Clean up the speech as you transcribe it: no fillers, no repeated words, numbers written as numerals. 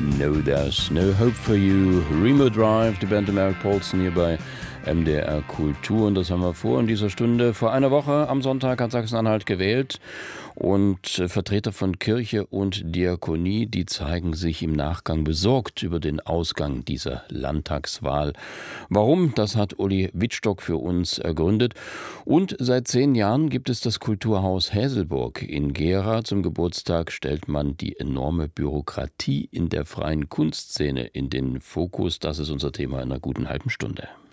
No, there's no hope for you. Remo Drive, die Band Eric Paulson hier bei MDR Kultur. Und das haben wir vor in dieser Stunde. Vor einer Woche am Sonntag hat Sachsen-Anhalt gewählt. Und Vertreter von Kirche und Diakonie, die zeigen sich im Nachgang besorgt über den Ausgang dieser Landtagswahl. Warum? Das hat Uli Wittstock für uns ergründet. Und seit 10 Jahren gibt es das Kulturhaus Häselburg in Gera. Zum Geburtstag stellt man die enorme Bürokratie in der freien Kunstszene in den Fokus. Das ist unser Thema in einer guten halben Stunde.